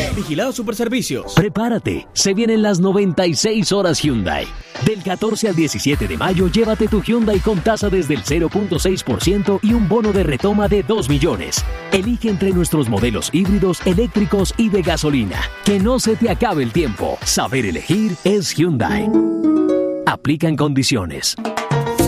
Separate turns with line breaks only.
Vigilado Superservicios.
Prepárate, se vienen las 96 horas Hyundai. Del 14 al 17 de mayo, llévate tu Hyundai con tasa desde el 0.6% y un bono de retoma de 2 millones. Elige entre nuestros modelos híbridos, eléctricos y de gasolina. Que no se te acabe el tiempo. Saber elegir es Hyundai. Aplican condiciones.